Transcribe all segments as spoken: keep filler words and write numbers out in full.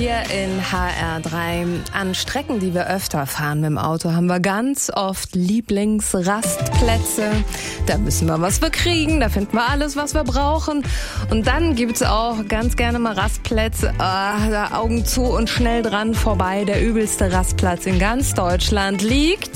hier in H R drei. An Strecken, die wir öfter fahren mit dem Auto, haben wir ganz oft Lieblingsrastplätze. Da wissen wir, was wir kriegen, da finden wir alles, was wir brauchen. Und dann gibt's auch ganz gerne mal Rastplätze, äh, da Augen zu und schnell dran vorbei. Der übelste Rastplatz in ganz Deutschland liegt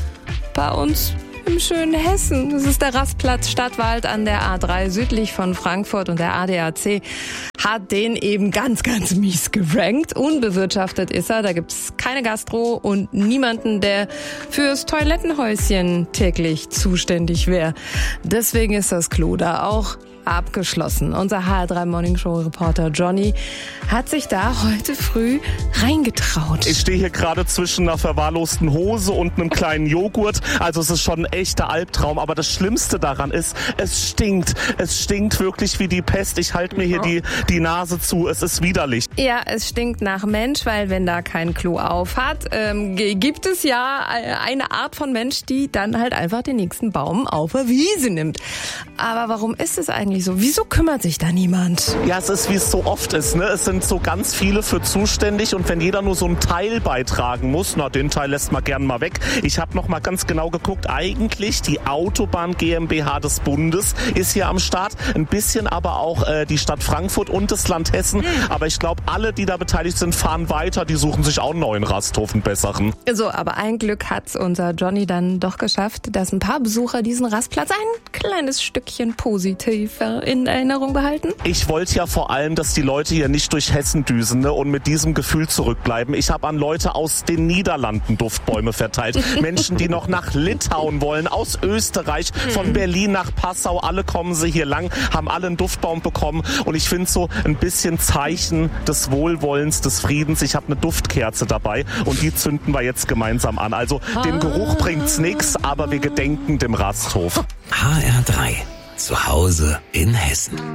bei uns im schönen Hessen. Das ist der Rastplatz Stadtwald an der A drei südlich von Frankfurt, und der A D A C hat den eben ganz, ganz mies gerankt. Unbewirtschaftet ist er, da gibt's keine Gastro und niemanden, der fürs Toilettenhäuschen täglich zuständig wäre. Deswegen ist das Klo da auch abgeschlossen. Unser H R drei Morningshow-Reporter Johnny hat sich da heute früh reingetraut. Ich stehe hier gerade zwischen einer verwahrlosten Hose und einem kleinen Joghurt. Also es ist schon ein echter Albtraum. Aber das Schlimmste daran ist, es stinkt. Es stinkt wirklich wie die Pest. Ich halte mir hier die, die Nase zu. Es ist widerlich. Ja, es stinkt nach Mensch, weil wenn da kein Klo auf hat, ähm, gibt es ja eine Art von Mensch, die dann halt einfach den nächsten Baum auf der Wiese nimmt. Aber warum ist es eigentlich so? Wieso kümmert sich da niemand? Ja, es ist, wie es so oft ist, ne? Es sind so ganz viele für zuständig, und wenn jeder nur so einen Teil beitragen muss, na, den Teil lässt man gern mal weg. Ich habe noch mal ganz genau geguckt, eigentlich die Autobahn GmbH des Bundes ist hier am Start, ein bisschen aber auch äh, die Stadt Frankfurt und das Land Hessen, hm. aber ich glaube, alle, die da beteiligt sind, fahren weiter, die suchen sich auch einen neuen Rasthof, einen besseren. So, aber ein Glück hat's unser Johnny dann doch geschafft, dass ein paar Besucher diesen Rastplatz ein kleines Stückchen positiv in Erinnerung behalten? Ich wollte ja vor allem, dass die Leute hier nicht durch Hessen düsen, ne, und mit diesem Gefühl zurückbleiben. Ich habe an Leute aus den Niederlanden Duftbäume verteilt. Menschen, die noch nach Litauen wollen, aus Österreich, von Berlin nach Passau. Alle kommen sie hier lang, haben alle einen Duftbaum bekommen. Und ich finde so ein bisschen Zeichen des Wohlwollens, des Friedens. Ich habe eine Duftkerze dabei und die zünden wir jetzt gemeinsam an. Also dem Geruch bringt's nichts, aber wir gedenken dem Rasthof. H R drei. Zu Hause in Hessen.